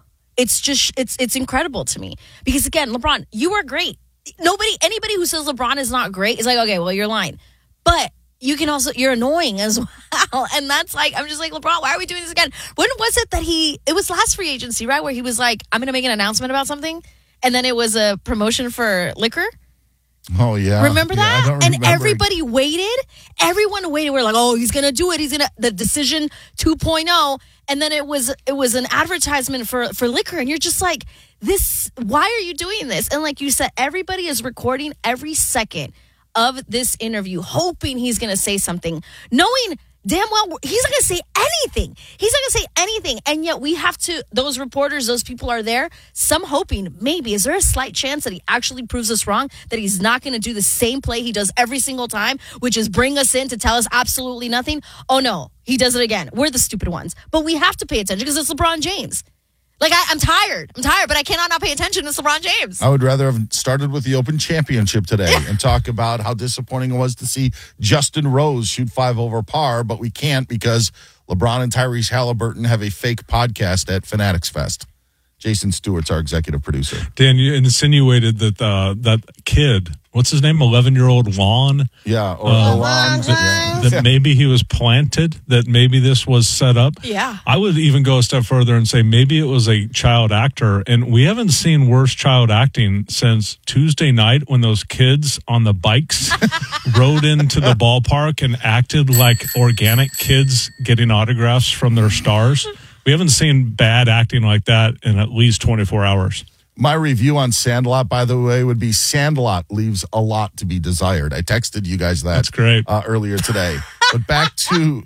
It's incredible to me because, again, LeBron, you are great. Anybody who says LeBron is not great is like, okay, well, you're lying. But you're annoying as well. And that's like, I'm just like, LeBron, why are we doing this again? When was it that it was last free agency, right? Where he was like, I'm going to make an announcement about something. And then it was a promotion for liquor. Oh, yeah. Remember that? I don't and remember. everybody waited. Everyone waited. We're like, oh, he's going to do it. The decision 2.0. And then it was an advertisement for liquor. And you're just like, why are you doing this? And like you said, everybody is recording every second of this interview, hoping he's going to say something, knowing damn well he's not going to say anything. He's not going to say anything. And yet we have to, those reporters, those people are there, some hoping maybe, is there a slight chance that he actually proves us wrong, that he's not going to do the same play he does every single time, which is bring us in to tell us absolutely nothing? Oh no, he does it again. We're the stupid ones. But we have to pay attention because it's LeBron James. Like, I'm tired, but I cannot not pay attention. It's LeBron James. I would rather have started with the Open Championship today and talk about how disappointing it was to see Justin Rose shoot 5 over par, but we can't because LeBron and Tyrese Halliburton have a fake podcast at Fanatics Fest. Jason Stewart's our executive producer. Dan, you insinuated that that kid, what's his name, 11-year-old Lon? Yeah, or Lon. That maybe he was planted, that maybe this was set up. Yeah. I would even go a step further and say maybe it was a child actor, and we haven't seen worse child acting since Tuesday night when those kids on the bikes rode into the ballpark and acted like organic kids getting autographs from their stars. We haven't seen bad acting like that in at least 24 hours. My review on Sandlot, by the way, would be Sandlot leaves a lot to be desired. I texted you guys that. That's great. Earlier today. But back to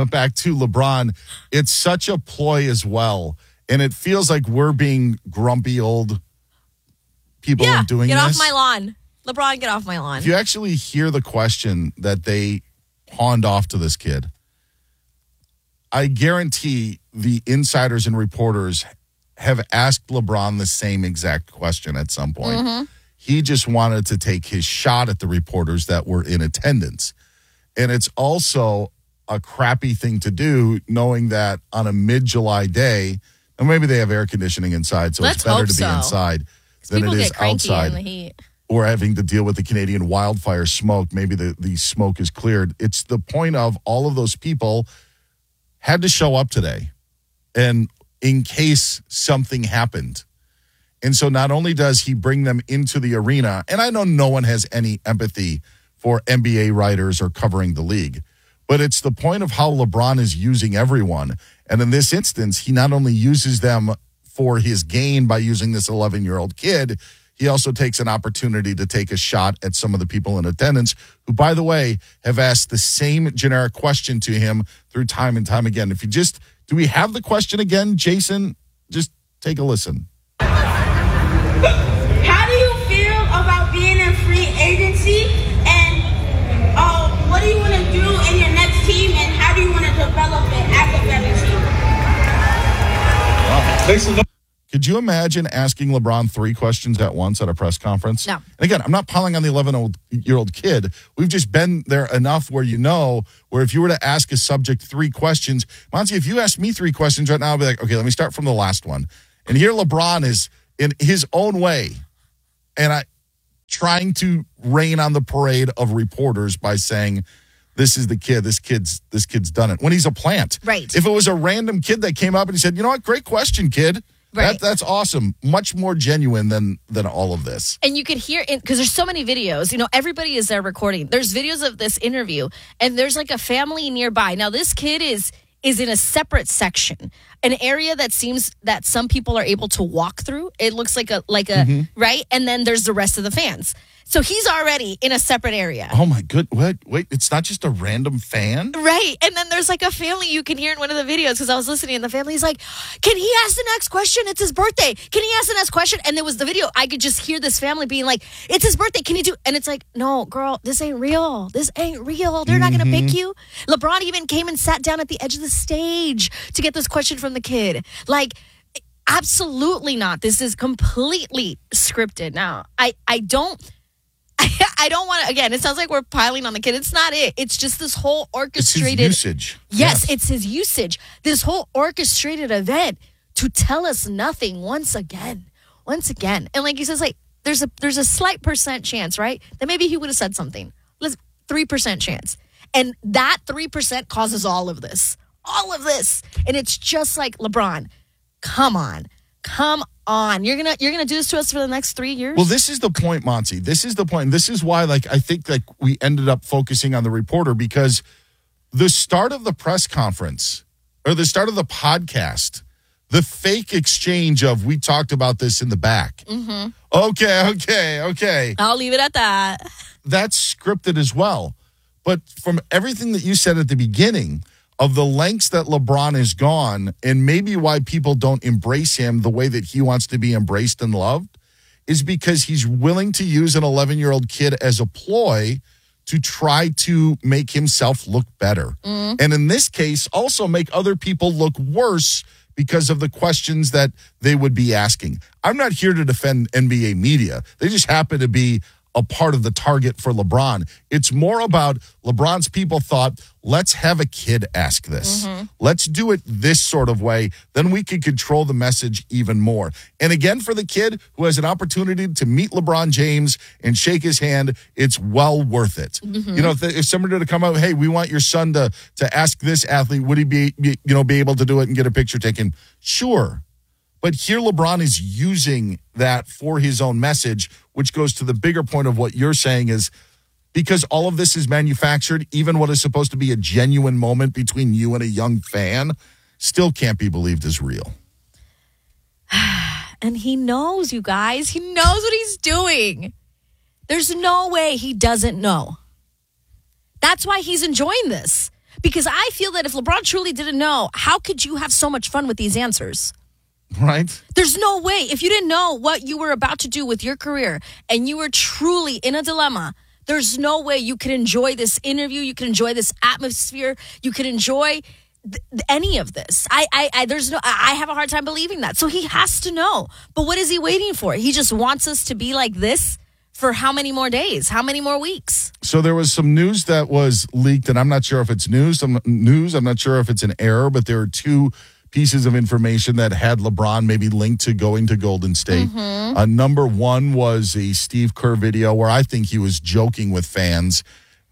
LeBron, it's such a ploy as well. And it feels like we're being grumpy old people in doing this. Get off my lawn. LeBron, get off my lawn. If you actually hear the question that they pawned off to this kid, I guarantee the insiders and reporters have asked LeBron the same exact question at some point. Mm-hmm. He just wanted to take his shot at the reporters that were in attendance. And it's also a crappy thing to do, knowing that on a mid-July day, and maybe they have air conditioning inside, so it's better to be inside than it is outside. In the heat. Or having to deal with the Canadian wildfire smoke. Maybe the smoke is cleared. It's the point of all of those people had to show up today, and in case something happened. And so not only does he bring them into the arena, and I know no one has any empathy for NBA writers or covering the league, but it's the point of how LeBron is using everyone. And in this instance, he not only uses them for his gain by using this 11-year-old kid, he also takes an opportunity to take a shot at some of the people in attendance who, by the way, have asked the same generic question to him through time and time again. Do we have the question again, Jason? Just take a listen. How do you feel about being in free agency? And what do you want to do in your next team? And how do you want to develop it as a veteran team? Could you imagine asking LeBron 3 questions at once at a press conference? No. And again, I'm not piling on the 11-year-old kid. We've just been there enough where where if you were to ask a subject 3 questions, Monty, if you asked me 3 questions right now, I'll be like, okay, let me start from the last one. And here LeBron is in his own way, and trying to rain on the parade of reporters by saying, this is the kid, this kid's done it. When he's a plant. Right. If it was a random kid that came up and he said, you know what, great question, kid. Right. That's awesome. Much more genuine than all of this. And you could hear it because there's so many videos. Everybody is there recording. There's videos of this interview, and there's like a family nearby. Now, this kid is in a separate section, an area that seems that some people are able to walk through. It looks like a right, and then there's the rest of the fans. So he's already in a separate area. Oh my good! Wait, it's not just a random fan, right? And then there's like a family you can hear in one of the videos because I was listening, and the family's like, "Can he ask the next question? It's his birthday. Can he ask the next question?" And there was the video. I could just hear this family being like, "It's his birthday. Can you do?" And it's like, "No, girl, this ain't real. This ain't real. They're not gonna pick you." LeBron even came and sat down at the edge of the stage to get this question from the kid. Like, absolutely not. This is completely scripted. Now, I don't want to, again, it sounds like we're piling on the kid. It's not it. It's just this whole orchestrated. It's his usage. Yes, it's his usage. This whole orchestrated event to tell us nothing once again. And like he says, like, there's a slight % chance, right? That maybe he would have said something. 3% chance. And that 3% causes all of this. And it's just like, LeBron, come on. You're gonna do this to us for the next 3 years? Well, this is the point, Monty. This is the point. This is why, I think we ended up focusing on the reporter, because the start of the press conference or the start of the podcast, the fake exchange of, we talked about this in the back. Mm-hmm. Okay. I'll leave it at that. That's scripted as well. But from everything that you said at the beginning, of the lengths that LeBron has gone, and maybe why people don't embrace him the way that he wants to be embraced and loved, is because he's willing to use an 11-year-old kid as a ploy to try to make himself look better. And in this case, also make other people look worse because of the questions that they would be asking. I'm not here to defend NBA media. They just happen to be a part of the target for LeBron. It's more about LeBron's people thought, let's have a kid ask this. Let's do it this sort of way. Then we can control the message even more. And again, for the kid who has an opportunity to meet LeBron James and shake his hand, it's well worth it. If somebody were to come out, hey, we want your son to ask this athlete, would he be able to do it and get a picture taken? Sure. But here LeBron is using that for his own message, which goes to the bigger point of what you're saying is, because all of this is manufactured, even what is supposed to be a genuine moment between you and a young fan still can't be believed as real. And he knows, you guys. He knows what he's doing. There's no way he doesn't know. That's why he's enjoying this. Because I feel that if LeBron truly didn't know, how could you have so much fun with these answers? Right? There's no way. If you didn't know what you were about to do with your career and you were truly in a dilemma, there's no way you could enjoy this interview. You could enjoy this atmosphere. You could enjoy any of this. I have a hard time believing that. So he has to know. But what is he waiting for? He just wants us to be like this for how many more days? How many more weeks? So there was some news that was leaked, and I'm not sure if it's news. I'm not sure if it's an error, but there are 2 pieces of information that had LeBron maybe linked to going to Golden State. Number one was a Steve Kerr video where I think he was joking with fans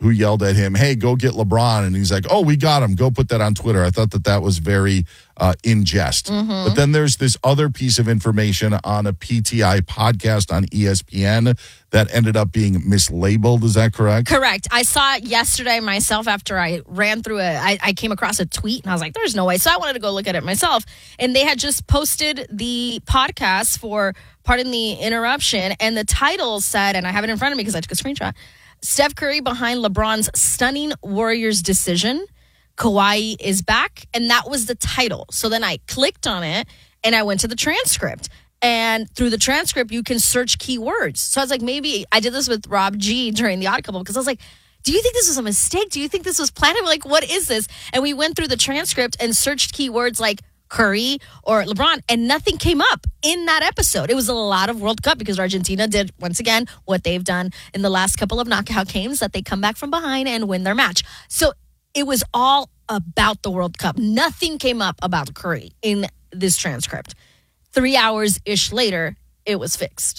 who yelled at him, "Hey, go get LeBron." And he's like, "Oh, we got him. Go put that on Twitter." I thought that was very in jest. Mm-hmm. But then there's this other piece of information on a PTI podcast on ESPN that ended up being mislabeled. Is that correct? Correct. I saw it yesterday myself after I ran through I came across a tweet and I was like, there's no way. So I wanted to go look at it myself. And they had just posted the podcast for Pardon the Interruption. And the title said, and I have it in front of me because I took a screenshot, Steph Curry behind LeBron's stunning Warriors decision. Kawhi is back. And that was the title. So then I clicked on it and I went to the transcript. And through the transcript, you can search keywords. So I was like, maybe I did this with Rob G during the Odd Couple because I was like, do you think this was a mistake? Do you think this was planned? I'm like, what is this? And we went through the transcript and searched keywords like Curry or LeBron, and nothing came up in that episode. It was a lot of World Cup because Argentina did, once again, what they've done in the last couple of knockout games, that they come back from behind and win their match. So it was all about the World Cup. Nothing came up about Curry in this transcript. 3 hours-ish later, it was fixed.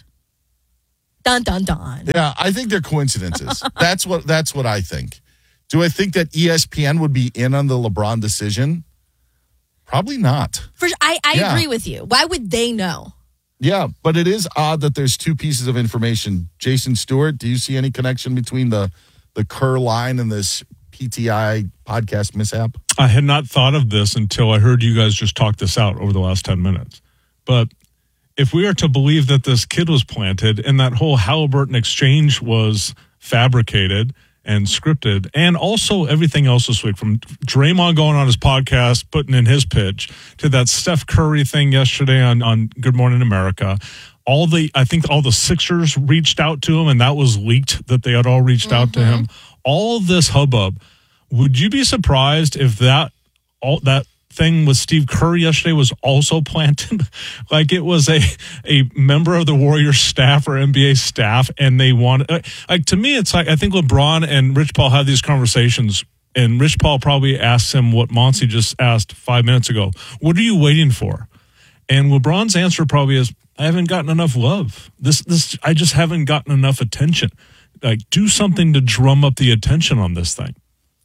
Dun, dun, dun. Yeah, I think they're coincidences. That's what I think. Do I think that ESPN would be in on the LeBron decision? Probably not. I agree with you. Why would they know? Yeah, but it is odd that there's two pieces of information. Jason Stewart, do you see any connection between the Kerr line and this PTI podcast mishap? I had not thought of this until I heard you guys just talk this out over the last 10 minutes. But if we are to believe that this kid was planted and that whole Halliburton exchange was fabricated and scripted, and also everything else this week, from Draymond going on his podcast, putting in his pitch, to that Steph Curry thing yesterday on Good Morning America, I think all the Sixers reached out to him, and that was leaked that they had all reached out to him. All this hubbub. Would you be surprised if that thing with Steve Kerr yesterday was also planted? Like it was a member of the Warriors staff or NBA staff, and they wanted, to me, it's like, I think LeBron and Rich Paul had these conversations, and Rich Paul probably asked him what Monty just asked 5 minutes ago. What are you waiting for? And LeBron's answer probably is, I haven't gotten enough love. I just haven't gotten enough attention. Like, do something to drum up the attention on this thing.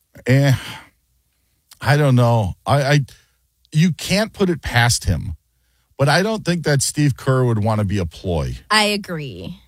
I don't know. You can't put it past him, but I don't think that Steve Kerr would want to be a ploy. I agree.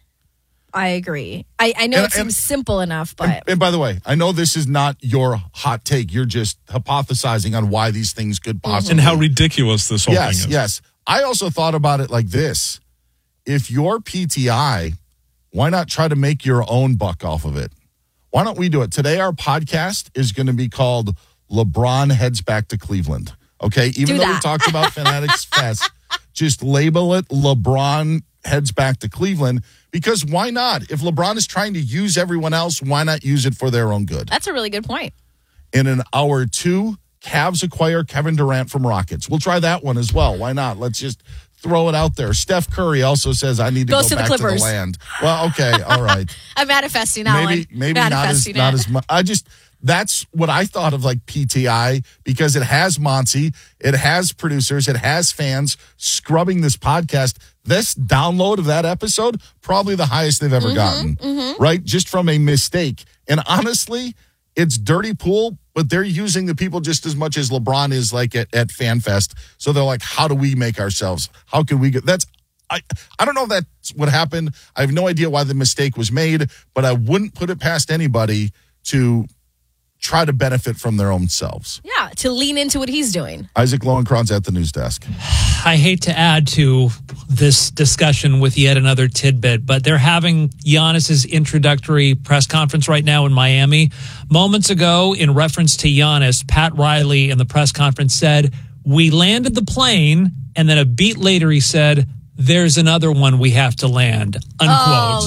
I know it seems simple enough, but... And by the way, I know this is not your hot take. You're just hypothesizing on why these things could possibly... And how ridiculous this whole thing is. Yes. I also thought about it like this. If you're PTI, why not try to make your own buck off of it? Why don't we do it? Today, our podcast is going to be called LeBron Heads Back to Cleveland. Okay? Even though we talked about Fanatics Fest, just label it LeBron Heads Back to Cleveland, because why not? If LeBron is trying to use everyone else, why not use it for their own good? That's a really good point. In an hour 2, Cavs acquire Kevin Durant from Rockets. We'll try that one as well. Why not? Let's just throw it out there. Steph Curry also says, I need to go back to the land. Well, okay, all right. I'm manifesting that one. Maybe not as much. That's what I thought of, like PTI, because it has Monty, it has producers, it has fans scrubbing this podcast. This download of that episode, probably the highest they've ever gotten, right? Just from a mistake. And honestly, it's dirty pool, but they're using the people just as much as LeBron is like at FanFest. So they're like, how do we make ourselves? How can we get I don't know if that's what happened. I have no idea why the mistake was made, but I wouldn't put it past anybody to try to benefit from their own selves. Yeah, to lean into what he's doing. Isaac Lowenkron's at the news desk. I hate to add to this discussion with yet another tidbit, but they're having Giannis's introductory press conference right now in Miami. Moments ago, in reference to Giannis, Pat Riley in the press conference said, we landed the plane, and then a beat later he said, there's another one we have to land, unquote.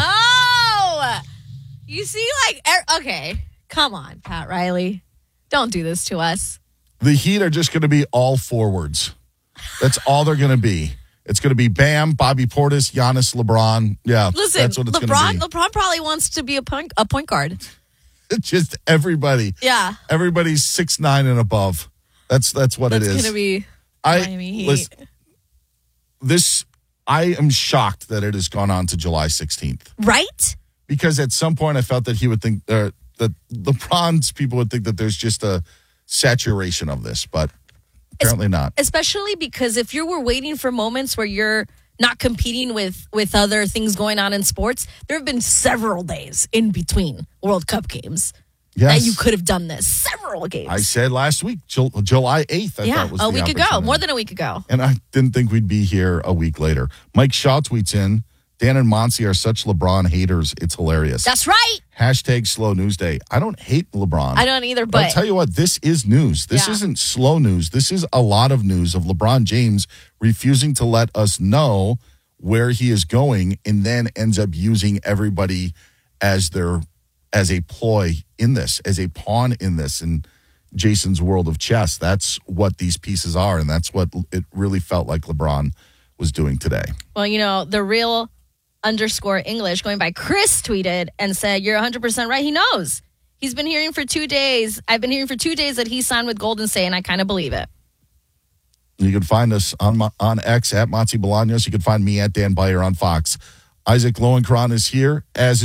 Oh, no! You see, okay. Come on, Pat Riley. Don't do this to us. The Heat are just going to be all forwards. That's all they're going to be. It's going to be Bam, Bobby Portis, Giannis, LeBron. Yeah, listen, that's what it's going to be. LeBron probably wants to be a point guard. It's just everybody. Yeah. Everybody's 6'9" and above. That's what it is. It's going to be Miami Heat. I am shocked that it has gone on to July 16th. Right? Because at some point I felt that he would think... that LeBron's people would think that there's just a saturation of this, but apparently not. Especially because if you were waiting for moments where you're not competing with other things going on in sports, there have been several days in between World Cup games that you could have done this. Several games. I said last week, July 8th, I thought was a the week ago. opportunity. More than a week ago. And I didn't think we'd be here a week later. Mike Shaw tweets in, Dan and Monty are such LeBron haters. It's hilarious. That's right. Hashtag slow news day. I don't hate LeBron. I don't either, but I'll tell you what, this is news. This isn't slow news. This is a lot of news of LeBron James refusing to let us know where he is going and then ends up using everybody as a ploy in this, as a pawn in this in Jason's world of chess. That's what these pieces are, and that's what it really felt like LeBron was doing today. Well, the real _English going by Chris tweeted and said, you're 100% right. He knows. He's been hearing for 2 days. I've been hearing for 2 days that he signed with Golden State, and I kind of believe it. You can find us on X at Monty Bolaños. You can find me at Dan Beyer on Fox. Isaac Lowenkron is here, as